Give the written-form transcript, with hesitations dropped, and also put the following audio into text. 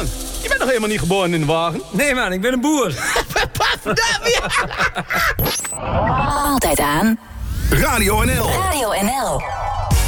man, je bent nog helemaal niet geboren in de wagen. Nee man, ik ben een boer. Altijd aan. Radio NL. Radio NL.